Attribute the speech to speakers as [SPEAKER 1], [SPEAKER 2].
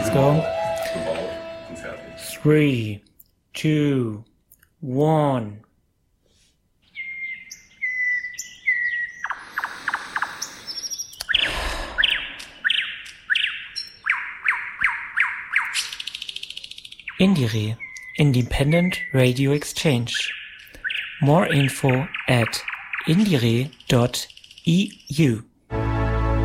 [SPEAKER 1] Let's go.
[SPEAKER 2] Gebaut und fertig.
[SPEAKER 1] 3, 2, 1. Indire, Independent Radio Exchange. More info at indire.eu.